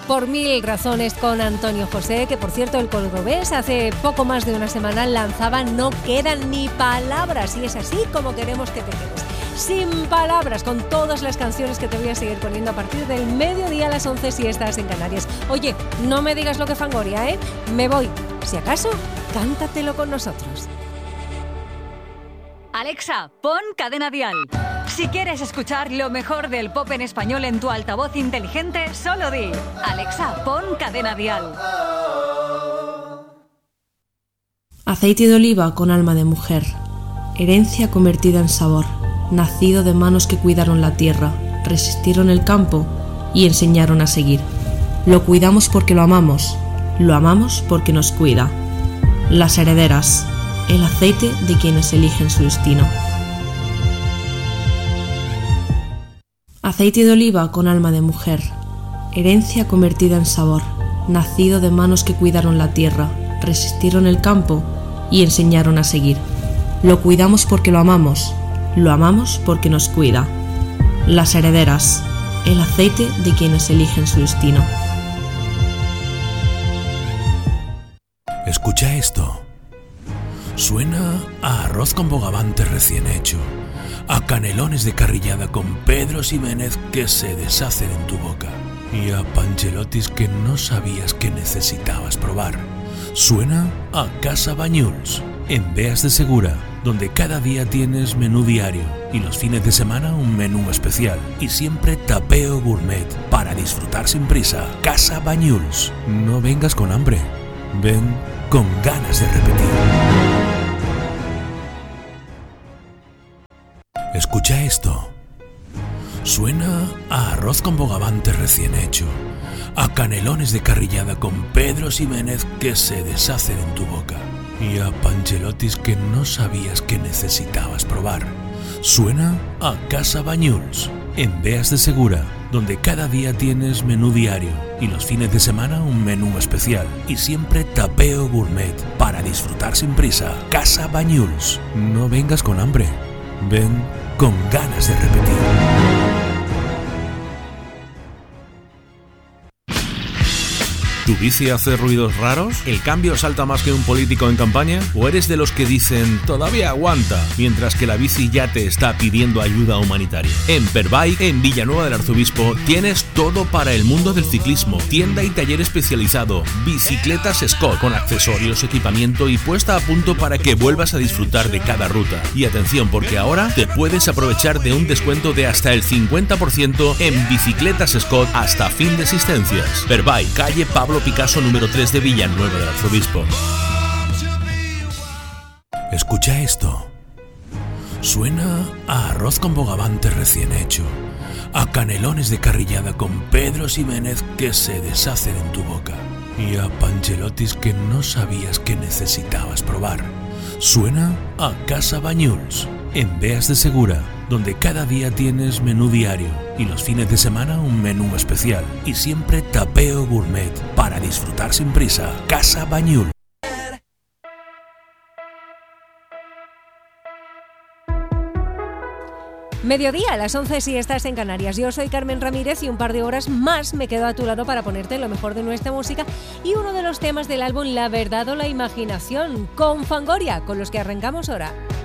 Por mil razones con Antonio José, que por cierto el cordobés hace poco más de una semana lanzaba No quedan ni palabras, y es así como queremos que te quedes. Sin palabras, con todas las canciones que te voy a seguir poniendo a partir del mediodía a las 11 si estás en Canarias. Oye, no me digas lo que Fangoria, ¿eh? Me voy. Si acaso, cántatelo con nosotros. Alexa, pon Cadena Dial. Si quieres escuchar lo mejor del pop en español en tu altavoz inteligente, solo di: Alexa, pon Cadena Dial. Aceite de oliva con alma de mujer, herencia convertida en sabor, nacido de manos que cuidaron la tierra, resistieron el campo y enseñaron a seguir. Lo cuidamos porque lo amamos porque nos cuida. Las herederas, el aceite de quienes eligen su destino. Aceite de oliva con alma de mujer, herencia convertida en sabor, nacido de manos que cuidaron la tierra, resistieron el campo y enseñaron a seguir. Lo cuidamos porque lo amamos porque nos cuida. Las herederas, el aceite de quienes eligen su destino. Escucha esto. Suena a arroz con bogavante recién hecho, a canelones de carrillada con Pedro Ximénez que se deshacen en tu boca y a panchelotis que no sabías que necesitabas probar. Suena a Casa Banyuls, en Beas de Segura, donde cada día tienes menú diario y los fines de semana un menú especial y siempre tapeo gourmet para disfrutar sin prisa. Casa Banyuls. No vengas con hambre, ven con ganas de repetir. Escucha esto. Suena a arroz con bogavante recién hecho, a canelones de carrillada con Pedro Ximénez que se deshacen en tu boca y a panchelotis que no sabías que necesitabas probar. Suena a Casa Banyuls, en Beas de Segura, donde cada día tienes menú diario y los fines de semana un menú especial y siempre tapeo gourmet para disfrutar sin prisa. Casa Banyuls. No vengas con hambre, ven con ganas de repetir. ¿Tu bici hace ruidos raros? ¿El cambio salta más que un político en campaña? ¿O eres de los que dicen todavía aguanta, mientras que la bici ya te está pidiendo ayuda humanitaria? En Perbike, en Villanueva del Arzobispo, tienes todo para el mundo del ciclismo. Tienda y taller especializado, bicicletas Scott, con accesorios, equipamiento y puesta a punto para que vuelvas a disfrutar de cada ruta. Y atención, porque ahora te puedes aprovechar de un descuento de hasta el 50% en bicicletas Scott hasta fin de existencias. Perbike, calle Pablo Picasso número 3 de Villanueva del Arzobispo. Escucha esto. Suena a arroz con bogavante recién hecho, a canelones de carrillada con Pedro Ximénez que se deshacen en tu boca y a panchelotis que no sabías que necesitabas probar. Suena a Casa Banyuls, en Beas de Segura, donde cada día tienes menú diario y los fines de semana un menú especial y siempre tapeo gourmet para disfrutar sin prisa. Casa Banyuls. Mediodía a las 11 si estás en Canarias. Yo soy Carmen Ramírez y un par de horas más me quedo a tu lado para ponerte lo mejor de nuestra música y uno de los temas del álbum La Verdad o la Imaginación, con Fangoria, con los que arrancamos ahora.